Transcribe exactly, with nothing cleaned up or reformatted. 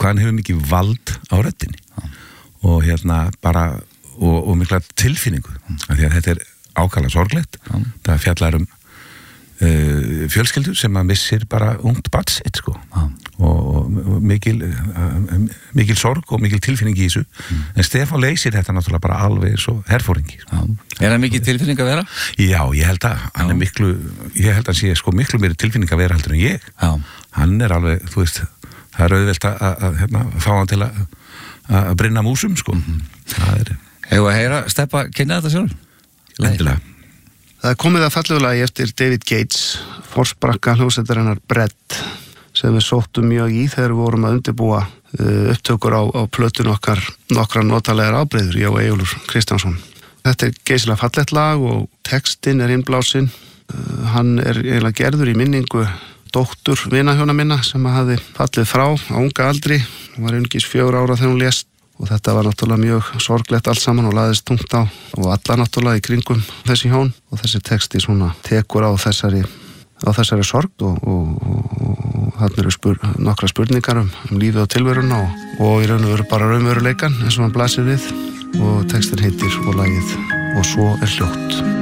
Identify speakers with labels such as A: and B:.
A: hvað hann hefur mikið vald á röddinni ja. Og hérna bara og, og mikla tilfinningu mm. Því að þetta er ákaflega sorglegt ja. Það fjallar um uh, fjölskyldu sem að missir bara ungt barn sitt sko ja. og, og mikil uh, mikil sorg og mikil tilfinning í þessu mm. en Stefán leysir þetta náttúrulega bara alveg svo herfóringi sko.
B: ja. Er það mikil tilfinning að vera?
A: Já, ég held að hann ja. er miklu ég held að hann sé sko miklu meiri tilfinning að vera heldur en ég
B: ja.
A: Hann er alveg, þú veist það er auðvelt að, að, að hérna, fá hann til að að brinna músum sko mm-hmm. það er
B: Hefur að heyra Steppa kynna þetta sjálf?
A: Lendilega
C: Það er komið að fallegu lagi eftir David Gates forsprakka hljómsveitarinnar Bread sem við sóttum mjög í þegar við vorum að undirbúa uh, upptökur á, á plötun okkar nokkra notalegar ábreyður, ég og Eyjólfur Kristjánsson. Þetta er geysilega fallegt lag og textin er innblásinn uh, hann er eiginlega gerður í minningu dóttur vinahjóna minna sem hafði fallið frá á unga aldri, hún var einungis fjögur ára þegar hún lést og þetta var náttúrulega mjög sorglegt allt saman og laðist tungt á og alla náttúrulega í kringum þessi hjón og þessi texti svona tekur á þessari á þessari sorg og, og, og þarna eru spur, nokkra spurningar um, um lífið og tilveruna og, og í raun og veru bara raunveruleikan eins og hann blasir við og textin heitir og lagið Og svo er hljótt